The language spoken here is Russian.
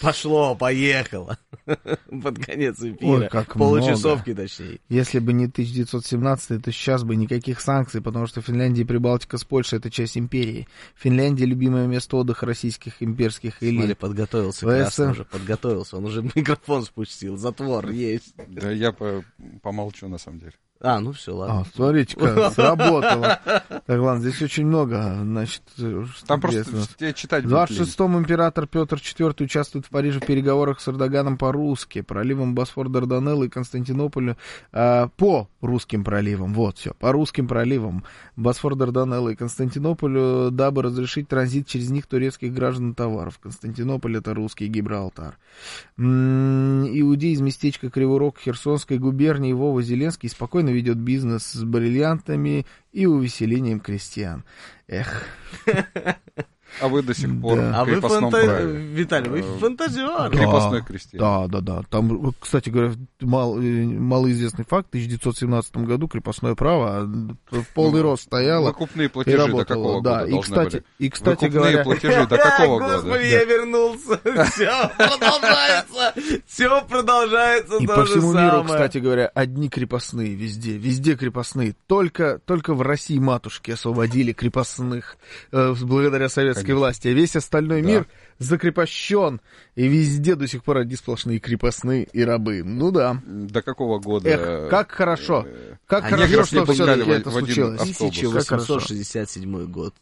Пошло, поехало. Под конец эфира. Ой, как Получасовки, много. точнее. Если бы не 1917, то сейчас бы никаких санкций, потому что Финляндия и Прибалтика с Польшей — это часть империи. Финляндия — любимое место отдыха российских имперских элит. Смотри, подготовился Красный уже, подготовился. Он уже микрофон спустил, затвор есть. Да я помолчу, на самом деле. Ну все, ладно. Смотрите-ка, сработало. Так, ладно, здесь очень много, значит... Там просто тебе читать В 26-м император Петр IV участвует в Париже в переговорах с Эрдоганом по-русски, проливом Босфор-Дарданеллы и Константинополю, по русским проливам, вот все, по русским проливам Босфор-Дарданеллы и Константинополю, дабы разрешить транзит через них турецких граждан и товаров. Константинополь — это русский Гибралтар. Иудей из местечка Кривой Рог Херсонской губернии Вова Зеленский спокойно ведет бизнес с бриллиантами и увеселением крестьян. Эх. А вы до сих пор Да. в крепостном праве. Виталий, вы фантазер. Крепостной крестьян. Да. Там, кстати говоря, малоизвестный факт. В 1917 году крепостное право в полный рост стояло. Выкупные И платежи до работало, какого да. года должны были? И, кстати Выкупные говоря... платежи до какого года? Господи, я вернулся. Все продолжается. Все продолжается И то по же всему миру, самое. кстати говоря, одни крепостные везде крепостные. Только в России матушки освободили крепостных благодаря советской власти. А весь остальной мир закрепощен, и везде до сих пор одни сплошные крепостные и рабы. Ну да. До какого года? Эх, как хорошо. Как А хорошо, негров что не пускали все-таки это в один случилось. автобус. Как хорошо. 1867 год.